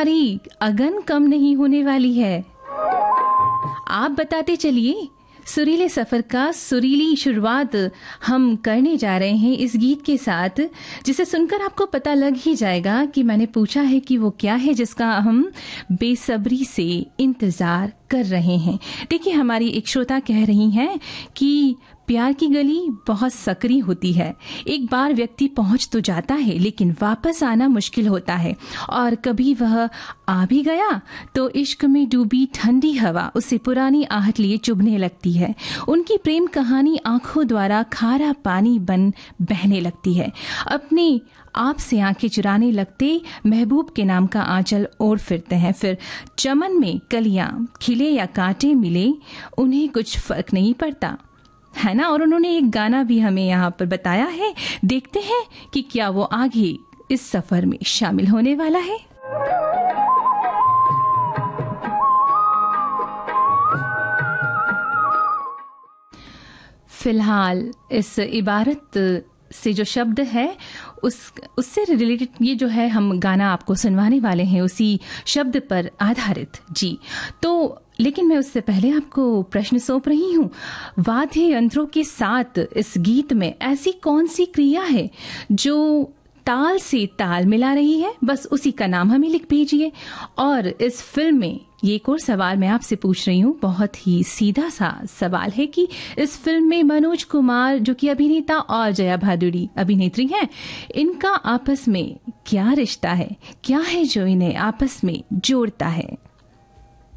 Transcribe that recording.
हमारी अगन कम नहीं होने वाली है। आप बताते चलिए। सुरीले सफर का सुरीली शुरुआत हम करने जा रहे हैं इस गीत के साथ, जिसे सुनकर आपको पता लग ही जाएगा कि मैंने पूछा है कि वो क्या है जिसका हम बेसब्री से इंतजार कर रहे हैं। देखिए, हमारी एक श्रोता कह रही हैं कि प्यार की गली बहुत सकरी होती है। एक बार व्यक्ति पहुंच तो जाता है लेकिन वापस आना मुश्किल होता है, और कभी वह आ भी गया तो इश्क में डूबी ठंडी हवा उसे पुरानी आहट लिए चुभने लगती है। उनकी प्रेम कहानी आंखों द्वारा खारा पानी बन बहने लगती है। अपने आप से आंखें चुराने लगते महबूब के नाम का आंचल ओढ़ फिरते हैं। फिर चमन में कलियां खिले या कांटे मिले, उन्हें कुछ फर्क नहीं पड़ता, है ना। और उन्होंने एक गाना भी हमें यहाँ पर बताया है। देखते हैं कि क्या वो आगे इस सफर में शामिल होने वाला है। फिलहाल इस इबारत से जो शब्द है उससे रिलेटेड ये जो है हम गाना आपको सुनवाने वाले हैं उसी शब्द पर आधारित जी। तो लेकिन मैं उससे पहले आपको प्रश्न सौंप रही हूँ, वाद्य यंत्रों के साथ इस गीत में ऐसी कौन सी क्रिया है जो ताल से ताल मिला रही है? बस उसी का नाम हमें लिख भेजिए। और इस फिल्म में ये एक और सवाल मैं आपसे पूछ रही हूँ, बहुत ही सीधा सा सवाल है कि इस फिल्म में मनोज कुमार जो कि अभिनेता और जया भादुड़ी अभिनेत्री हैं, इनका आपस में क्या रिश्ता है? क्या है जो इन्हें आपस में जोड़ता है?